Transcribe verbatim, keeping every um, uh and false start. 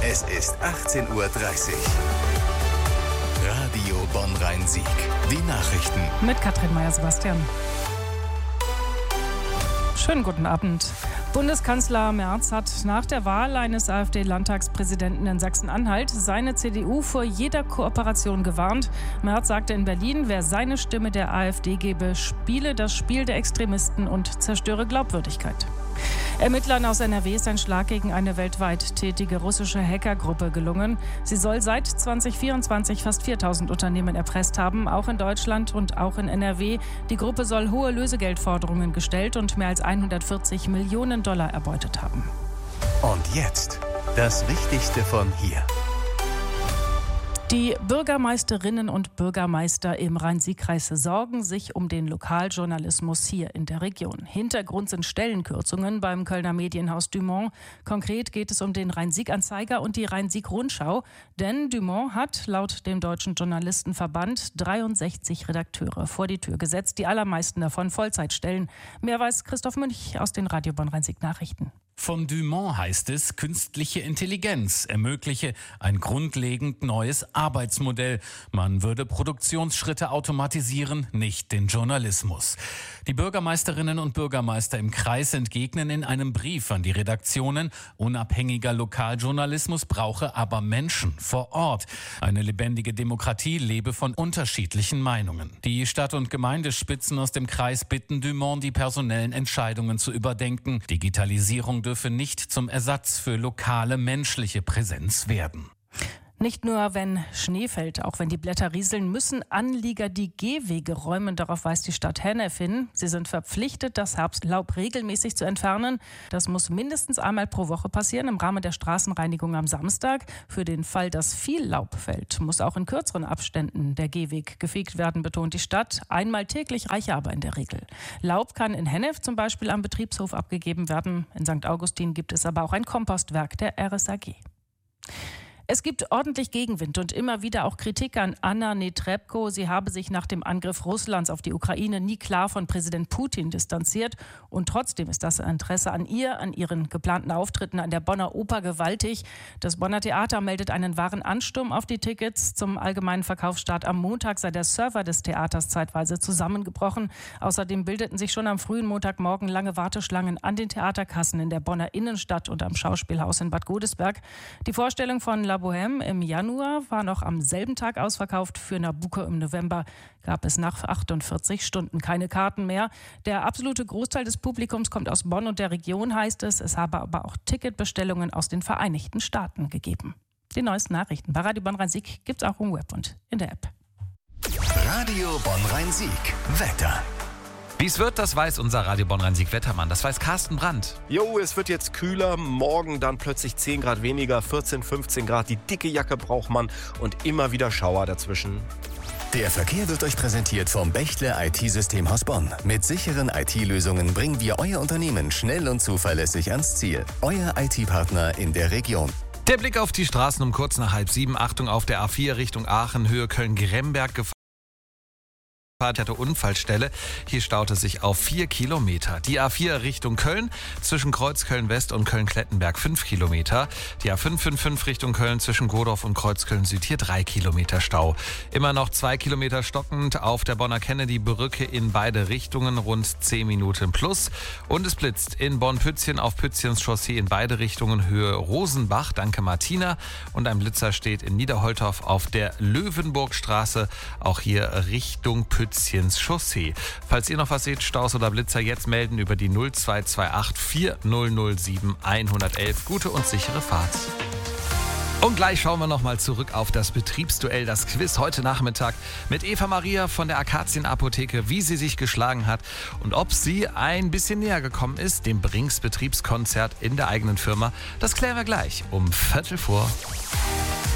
Es ist achtzehn Uhr dreißig. Radio Bonn-Rhein-Sieg. Die Nachrichten. Mit Katrin Meyer-Sebastian. Schönen guten Abend. Bundeskanzler Merz hat nach der Wahl eines AfD-Landtagspräsidenten in Sachsen-Anhalt seine C D U vor jeder Kooperation gewarnt. Merz sagte in Berlin, wer seine Stimme der AfD gebe, spiele das Spiel der Extremisten und zerstöre Glaubwürdigkeit. Ermittlern aus N R W ist ein Schlag gegen eine weltweit tätige russische Hackergruppe gelungen. Sie soll seit zwanzig vierundzwanzig fast viertausend Unternehmen erpresst haben, auch in Deutschland und auch in N R W. Die Gruppe soll hohe Lösegeldforderungen gestellt und mehr als hundertvierzig Millionen Dollar erbeutet haben. Und jetzt das Wichtigste von hier. Die Bürgermeisterinnen und Bürgermeister im Rhein-Sieg-Kreis sorgen sich um den Lokaljournalismus hier in der Region. Hintergrund sind Stellenkürzungen beim Kölner Medienhaus Dumont. Konkret geht es um den Rhein-Sieg-Anzeiger und die Rhein-Sieg-Rundschau. Denn Dumont hat laut dem Deutschen Journalistenverband dreiundsechzig Redakteure vor die Tür gesetzt, die allermeisten davon Vollzeitstellen. Mehr weiß Christoph Münch aus den Radio Bonn-Rhein-Sieg Nachrichten. Von Dumont heißt es, künstliche Intelligenz ermögliche ein grundlegend neues Arbeitsmodell. Man würde Produktionsschritte automatisieren, nicht den Journalismus. Die Bürgermeisterinnen und Bürgermeister im Kreis entgegnen in einem Brief an die Redaktionen, unabhängiger Lokaljournalismus brauche aber Menschen vor Ort. Eine lebendige Demokratie lebe von unterschiedlichen Meinungen. Die Stadt- und Gemeindespitzen aus dem Kreis bitten Dumont, die personellen Entscheidungen zu überdenken. Digitalisierung dürfe nicht zum Ersatz für lokale menschliche Präsenz werden. Nicht nur, wenn Schnee fällt, auch wenn die Blätter rieseln, müssen Anlieger die Gehwege räumen. Darauf weist die Stadt Hennef hin. Sie sind verpflichtet, das Herbstlaub regelmäßig zu entfernen. Das muss mindestens einmal pro Woche passieren im Rahmen der Straßenreinigung am Samstag. Für den Fall, dass viel Laub fällt, muss auch in kürzeren Abständen der Gehweg gefegt werden, betont die Stadt. Einmal täglich reiche aber in der Regel. Laub kann in Hennef zum Beispiel am Betriebshof abgegeben werden. In Sankt Augustin gibt es aber auch ein Kompostwerk der R S A G. Es gibt ordentlich Gegenwind und immer wieder auch Kritik an Anna Netrebko. Sie habe sich nach dem Angriff Russlands auf die Ukraine nie klar von Präsident Putin distanziert. Und trotzdem ist das Interesse an ihr, an ihren geplanten Auftritten an der Bonner Oper gewaltig. Das Bonner Theater meldet einen wahren Ansturm auf die Tickets. Zum allgemeinen Verkaufsstart am Montag sei der Server des Theaters zeitweise zusammengebrochen. Außerdem bildeten sich schon am frühen Montagmorgen lange Warteschlangen an den Theaterkassen in der Bonner Innenstadt und am Schauspielhaus in Bad Godesberg. Die Vorstellung von La Bohème im Januar war noch am selben Tag ausverkauft. Für Nabucco im November gab es nach achtundvierzig Stunden keine Karten mehr. Der absolute Großteil des Publikums kommt aus Bonn und der Region, heißt es. Es habe aber auch Ticketbestellungen aus den Vereinigten Staaten gegeben. Die neuesten Nachrichten bei Radio Bonn-Rhein-Sieg gibt es auch im Web und in der App. Radio Bonn-Rhein-Sieg. Wetter. Wie es wird, das weiß unser Radio Bonn-Rhein-Sieg-Wettermann. Das weiß Carsten Brandt. Jo, es wird jetzt kühler. Morgen dann plötzlich zehn Grad weniger, vierzehn, fünfzehn Grad. Die dicke Jacke braucht man und immer wieder Schauer dazwischen. Der Verkehr wird euch präsentiert vom Bechtle I T-Systemhaus Bonn. Mit sicheren I T-Lösungen bringen wir euer Unternehmen schnell und zuverlässig ans Ziel. Euer I T-Partner in der Region. Der Blick auf die Straßen um kurz nach halb sieben. Achtung, auf der A vier Richtung Aachen, Höhe Köln-Gremberg gefahren. Hatte Unfallstelle. Hier staute sich auf vier Kilometer. Die A vier Richtung Köln zwischen Kreuzköln-West und Köln-Klettenberg fünf Kilometer. Die A fünf fünf Richtung Köln zwischen Godorf und Kreuzköln-Süd hier drei Kilometer Stau. Immer noch zwei Kilometer stockend auf der Bonner Kennedy-Brücke in beide Richtungen, rund zehn Minuten plus. Und es blitzt in Bonn-Pützchen auf Pützchens Chaussee in beide Richtungen, Höhe Rosenbach, danke Martina. Und ein Blitzer steht in Niederholtorf auf der Löwenburgstraße, auch hier Richtung Pützchen. Chaussee. Falls ihr noch was seht, Staus oder Blitzer, jetzt melden über die null zwei zwei acht vier null null sieben eins eins eins. Gute und sichere Fahrt. Und gleich schauen wir nochmal zurück auf das Betriebsduell, das Quiz heute Nachmittag mit Eva Maria von der Akazienapotheke, wie sie sich geschlagen hat und ob sie ein bisschen näher gekommen ist, dem Brinks Betriebskonzert in der eigenen Firma. Das klären wir gleich um Viertel vor.